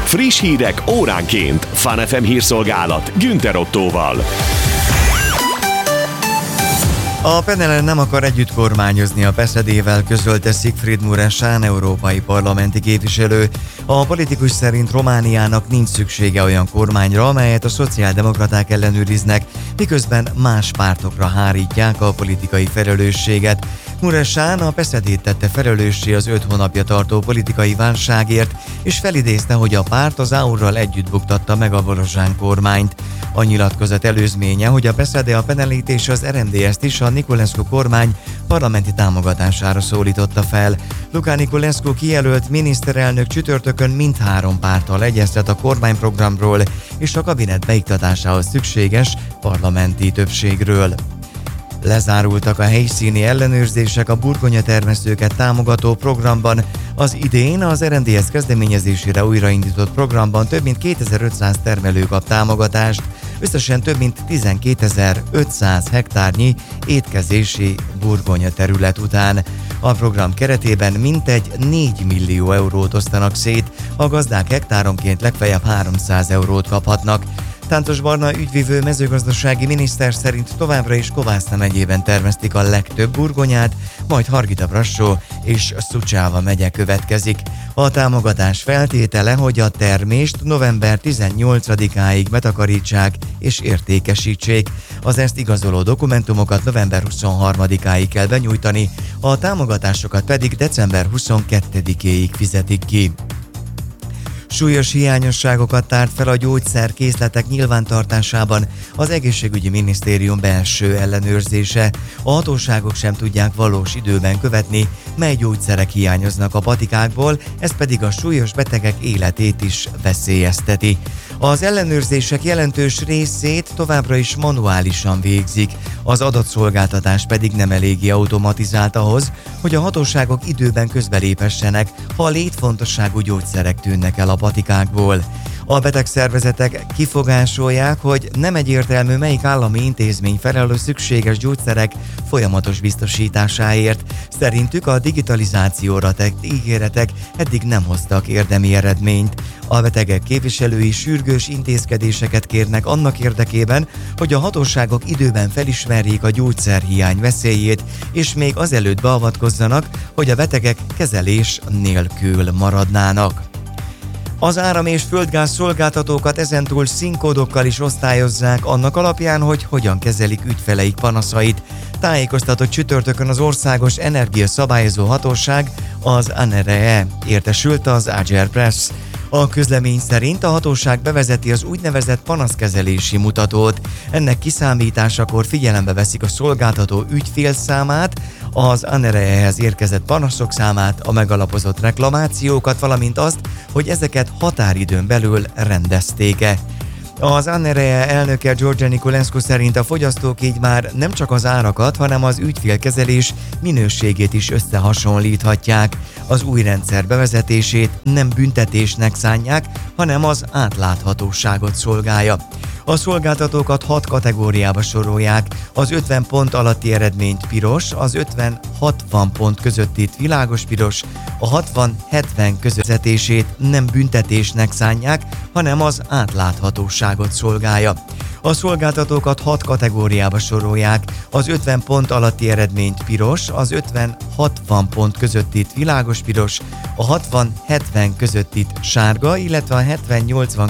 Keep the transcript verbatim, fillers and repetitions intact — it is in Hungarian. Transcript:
Friss hírek óránként. Fun ef em hírszolgálat Günther Ottóval. A Penelen nem akar együtt kormányozni a pé es zé dé-vel, közölte Sigfried Mureșan, európai parlamenti képviselő. A politikus szerint Romániának nincs szüksége olyan kormányra, amelyet a szociáldemokraták ellenőriznek, miközben más pártokra hárítják a politikai felelősséget. Mureșan a pé es zé dé-t tette felelőssé az öt hónapja tartó politikai válságért, és felidézte, hogy a párt az á u er-ral együtt buktatta meg a Volozsán kormányt. A nyilatkozat előzménye, hogy a pé es zé dé, a Penelit és az er en dé est is a Niculescu kormány parlamenti támogatására szólította fel. Luca Niculescu kijelölt miniszterelnök csütörtökön mindhárom párttal egyeztet a kormányprogramról és a kabinet beiktatásához szükséges parlamenti többségről. Lezárultak a helyszíni ellenőrzések a burgonyatermesztőket támogató programban. Az idén az er en dé es kezdeményezésére újraindított programban több mint kétezer-ötszáz termelő kap támogatást, összesen több mint tizenkétezer-ötszáz hektárnyi étkezési burgonya terület után. A program keretében mintegy négy millió eurót osztanak szét, a gazdák hektáronként legfeljebb háromszáz eurót kaphatnak. Tántos Barna ügyvivő mezőgazdasági miniszter szerint továbbra is Kovászna megyében termesztik a legtöbb burgonyát, majd Hargita-Brassó és Suceava megye következik. A támogatás feltétele, hogy a termést november tizennyolcadikáig betakarítsák és értékesítsék. Az ezt igazoló dokumentumokat november huszonharmadikáig kell benyújtani, a támogatásokat pedig december huszonkettedikéig fizetik ki. Súlyos hiányosságokat tárt fel a gyógyszerkészletek nyilvántartásában az egészségügyi minisztérium belső ellenőrzése. A hatóságok sem tudják valós időben követni, mely gyógyszerek hiányoznak a patikákból, ez pedig a súlyos betegek életét is veszélyezteti. Az ellenőrzések jelentős részét továbbra is manuálisan végzik, az adatszolgáltatás pedig nem eléggé automatizált ahhoz, hogy a hatóságok időben közbeléphessenek, ha a létfontosságú gyógyszerek tűnnek el a patikákból. A betegszervezetek kifogásolják, hogy nem egyértelmű, melyik állami intézmény felel a szükséges gyógyszerek folyamatos biztosításáért. Szerintük a digitalizációra tett ígéretek eddig nem hoztak érdemi eredményt. A betegek képviselői sürgős intézkedéseket kérnek annak érdekében, hogy a hatóságok időben felismerjék a gyógyszerhiány veszélyét, és még azelőtt beavatkozzanak, hogy a betegek kezelés nélkül maradnának. Az áram- és földgáz szolgáltatókat ezentúl színkódokkal is osztályozzák annak alapján, hogy hogyan kezelik ügyfeleik panaszait. Tájékoztatott csütörtökön az Országos Energiaszabályozó Hatóság, az á en er e, értesült az Agile Press. A közlemény szerint a hatóság bevezeti az úgynevezett panaszkezelési mutatót. Ennek kiszámításakor figyelembe veszik a szolgáltató ügyfélszámát, az á en er e-hez érkezett panaszok számát, a megalapozott reklamációkat, valamint azt, hogy ezeket határidőn belül rendezték-e. Az á en er e elnöke George Niculescu szerint a fogyasztók így már nem csak az árakat, hanem az ügyfélkezelés minőségét is összehasonlíthatják. Az új rendszer bevezetését nem büntetésnek szánják, hanem az átláthatóságot szolgálja. A szolgáltatókat hat kategóriába sorolják, az ötven pont alatti eredményt piros, az ötven-hatvan pont közöttit világos piros, a hatvan-hetven közöttetését nem büntetésnek szánják, hanem az átláthatóságot szolgálja. A szolgáltatókat hat kategóriába sorolják, az ötven pont alatti eredményt piros, az ötven-hatvan pont közöttit világos piros, a hatvan-hetven közöttit sárga, illetve a hetven-nyolcvan